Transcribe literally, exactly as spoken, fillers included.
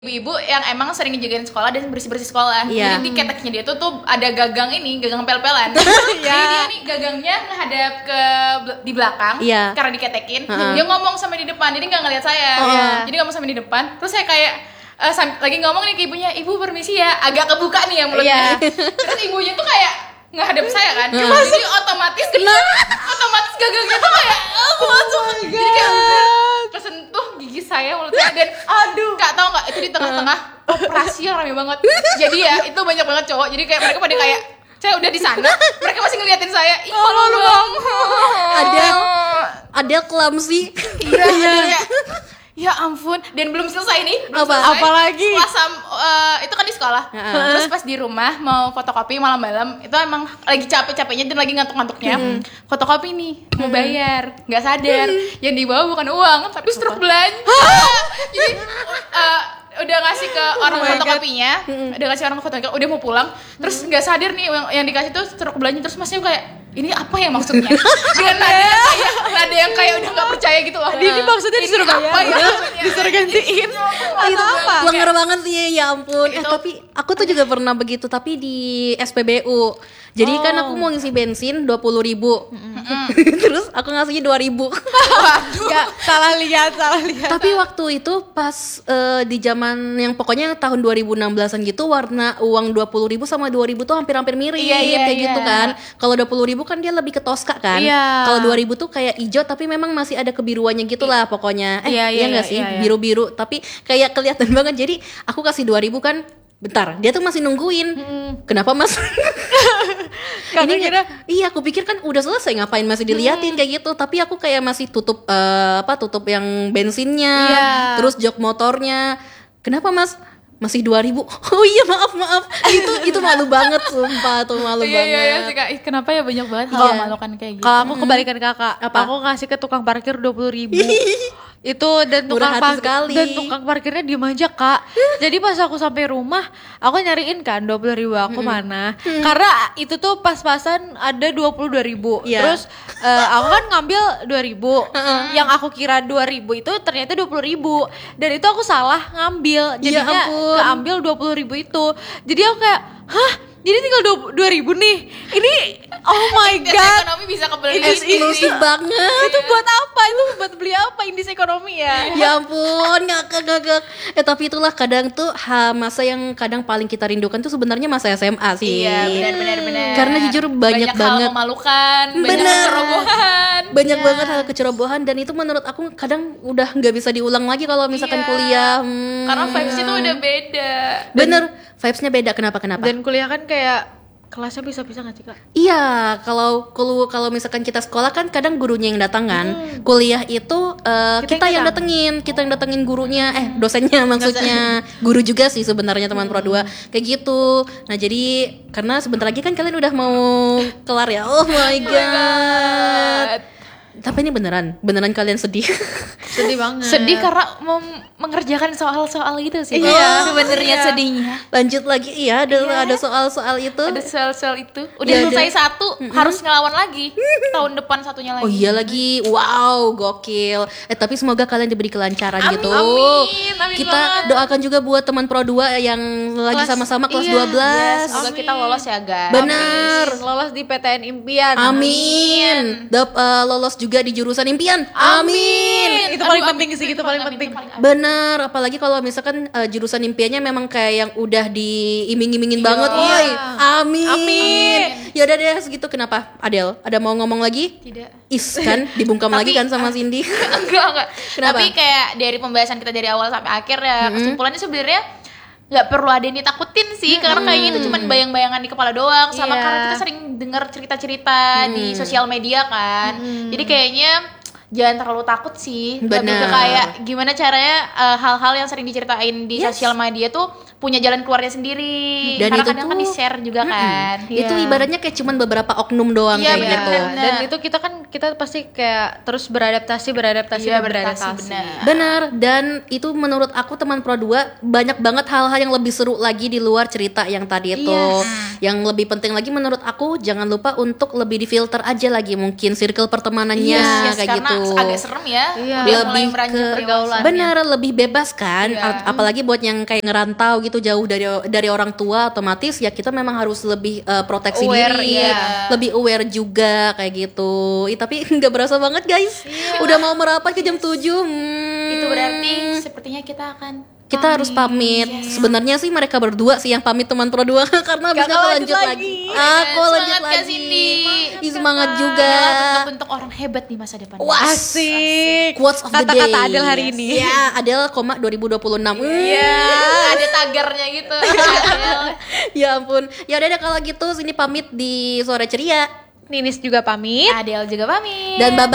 ibu-ibu yang emang sering ngejagain sekolah dan bersih-bersih sekolah. Yeah. Jadi di keteknya dia tuh tuh ada gagang ini, gagang pel-pelan. Jadi dia nih gagangnya menghadap ke di belakang yeah. karena diketekin. Uh-huh. Dia ngomong sama di depan, jadi nggak ngeliat saya. Oh, yeah. Jadi ngomong sama di depan. Terus saya kayak uh, sam- lagi ngomong nih ke ibunya, ibu permisi ya, agak kebuka nih ya mulutnya. Yeah. Terus ibunya tuh kayak ngadep saya kan, uh. jadi otomatis kena, otomatis gagangnya tuh kayak oh, masuk, jadi kayak kesentuh gigi saya mulut saya dan aduh, kak tau nggak itu di tengah-tengah operasi yang rame banget, jadi ya itu banyak banget cowok, jadi kayak mereka pada kayak saya udah di sana, mereka masih ngeliatin saya, ih oh, dong, Adel, Adel clumsy, iya, ya. Ya ampun, dan belum selesai nih, belum apa? selesai. Apalagi? Puasa uh, itu kan di sekolah. Uh-huh. Terus pas di rumah mau fotokopi malam-malam, itu emang lagi capek-capeknya dan lagi ngantuk-ngantuknya. Hmm. Fotokopi nih, mau bayar, nggak sadar. Hmm. Yang dibawa bukan uang, tapi struk belanja. Jadi uh, udah ngasih ke orang oh fotokopinya, hmm. udah ngasih orang fotokopinya, udah mau pulang, terus nggak sadar nih yang, yang dikasih tuh struk belanja, terus masnya kayak ini apa ya maksudnya? Dengan nada yang kayak nada yang kayak udah nggak percaya gitu loh. Ini maksudnya disuruh apa ya? Disuruh gantiin. Itu apa? Lenger banget sih, ya ampun. Eh, tapi aku tuh juga pernah begitu, tapi di S P B U. Jadi oh. kan aku mau ngisi bensin dua puluh ribu mm-hmm. Terus aku ngasihnya dua ribu. Gak, salah lihat, salah lihat. Tapi waktu itu pas uh, di zaman yang pokoknya tahun dua ribu enam belasan gitu, warna uang dua puluh ribu sama dua ribu tuh hampir-hampir mirip yeah, yeah, kayak yeah. gitu kan. Kalau dua puluh ribu kan dia lebih ke Tosca kan. Yeah. Kalau dua ribu tuh kayak hijau tapi memang masih ada kebiruannya gitu lah pokoknya. Eh yeah, yeah, iya enggak yeah, sih? Yeah, yeah. Biru-biru tapi kayak kelihatan banget. Jadi aku kasih dua ribu kan. Bentar, dia tuh masih nungguin. Hmm. Kenapa mas? Ini kira, iya, aku pikir kan udah selesai, ngapain masih diliatin hmm. kayak gitu. Tapi aku kayak masih tutup uh, apa? Tutup yang bensinnya, yeah. terus jok motornya. Kenapa mas? Masih dua ribu. Oh iya maaf maaf. Itu itu malu banget sumpah tuh malu iya, banget. Iya iya sih Kak. Ih, kenapa ya banyak banget hal iya. malukan kayak gitu. Kalau aku kebalikan Kakak, apa? Aku ngasih ke tukang parkir dua puluh ribu. Itu dan tukang parkir dan tukang parkirnya diem aja Kak. Jadi pas aku sampai rumah aku nyariin kan dua puluh ribu aku mm-hmm. mana mm-hmm. karena itu tuh pas-pasan ada dua puluh dua ribu yeah. Terus uh, aku kan ngambil dua ribu uh-uh. Yang aku kira dua ribu itu ternyata dua puluh ribu. Dan itu aku salah ngambil. Jadinya ya keambil dua puluh ribu itu. Jadi aku kayak hah? Jadi tinggal dua ribu nih. Ini oh my god. Ekonomi bisa kebeli eksklusif banget. Itu buat apa? Itu buat beli apa? Indis ekonomi ya. Ya ampun, ngakak ngakak. Eh tapi itulah kadang tuh ha, masa yang kadang paling kita rindukan tuh sebenarnya masa S M A sih. Iya, benar benar benar. Karena jujur banyak, banyak banget hal memalukan, banyak bener. kecerobohan. Banyak ya. banget hal kecerobohan dan itu menurut aku kadang udah enggak bisa diulang lagi kalau misalkan iya. kuliah. Hmm. Karena vibes-nya tuh udah beda. Bener, vibes-nya beda. Kenapa kenapa? Dan kuliah kan kayak kelasnya bisa-bisa gak sih Kak? Iya, kalau kalau kalau misalkan kita sekolah kan kadang gurunya yang datang kan. Hmm. Kuliah itu uh, kita, kita yang datengin, kita yang datengin gurunya, eh dosennya maksudnya. Guru juga sih sebenarnya teman hmm. Pro dua kayak gitu. Nah, jadi karena sebentar lagi kan kalian udah mau kelar ya. Oh my god. Tapi ini beneran, beneran kalian sedih. Sedih banget. Sedih karena mau mengerjakan soal-soal itu sih. Iya, sebenarnya iya. sedihnya. Lanjut lagi, iya ada iya. ada soal-soal itu. Ada soal-soal itu. Udah ya, selesai ada. satu, mm-hmm. harus ngelawan lagi. Tahun depan satunya lagi. Oh iya lagi, wow, gokil. Eh tapi semoga kalian diberi kelancaran amin, gitu. Amin, amin kita banget. doakan juga buat teman Pro dua yang lagi kelas, sama-sama kelas iya, dua belas. Yes, semoga amin. Kita lolos ya guys. Bener. Amin. Lolos di P T N Impian. Amin. Dap, uh, lolos juga di jurusan impian. Amin. Amin. Itu paling aduh, penting sih, itu paling penting. Bener, apalagi kalau misalkan uh, jurusan impiannya memang kayak yang udah diiming-imingin iya. banget, woi. Amin. Amin. Ya udah deh segitu. Kenapa? Adel, ada mau ngomong lagi? Tidak. Is kan dibungkam lagi kan sama Cindy. Enggak, enggak. Kenapa? Tapi kayak dari pembahasan kita dari awal sampai akhir ya, mm-hmm. kesimpulannya sebenarnya nggak perlu ada yang ditakutin sih, hmm. karena kayaknya itu cuma bayang-bayangan di kepala doang, sama yeah. karena kita sering dengar cerita-cerita hmm. di sosial media kan, hmm. jadi kayaknya jangan terlalu takut sih. Lebih ke kayak gimana caranya uh, hal-hal yang sering diceritain di yes. sosial media tuh punya jalan keluarnya sendiri. Dan karena itu kadang tuh, kan di-share juga mm-mm. kan. Yeah. Itu ibaratnya kayak cuman beberapa oknum doang yeah, kayak bener, gitu. bener. Dan itu kita kan kita pasti kayak terus beradaptasi, beradaptasi, yeah, dan beradaptasi. Benar. Benar. Dan itu menurut aku teman Pro dua banyak banget hal-hal yang lebih seru lagi di luar cerita yang tadi itu. Yes. Yang lebih penting lagi menurut aku jangan lupa untuk lebih difilter aja lagi mungkin circle pertemanannya yes, yes, kayak karena gitu. agak serem ya. Iya. Udah Lebih mulai meranjak ke pergaulannya. benar, lebih bebas kan. Iya. Ap- apalagi buat yang kayak ngerantau gitu jauh dari dari orang tua, otomatis ya kita memang harus lebih uh, proteksi Aware, diri, iya. lebih aware juga kayak gitu. Ih, tapi nggak berasa banget guys. Udah mau merapat ke jam tujuh. Hmm. Itu berarti sepertinya kita akan Kita harus pamit. Yes. Sebenarnya sih mereka berdua sih yang pamit teman pro dua karena abisnya aku lanjut lagi. Aku Semangat, lanjut Kak lagi. Cindy. Ih, semangat juga. Inilah bentuk orang hebat di masa depan. Wah, Asik. quotes of the day. Kata-kata Adel hari ini. Ya, Adel, koma dua ribu dua puluh enam. Iya, ada tagarnya gitu. Ya ampun. Ya udah deh kalau gitu sini pamit di Suara Ceria. Ninis juga pamit. Adel juga pamit. Dan bye